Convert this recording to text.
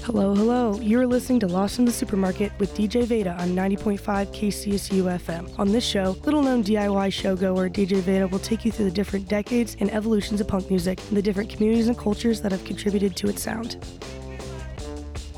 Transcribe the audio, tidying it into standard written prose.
Hello, hello. You're listening to Lost in the Supermarket with DJ Veda on 90.5 KCSU FM. On this show, little-known DIY showgoer DJ Veda will take you through the different decades and evolutions of punk music and the different communities and cultures that have contributed to its sound.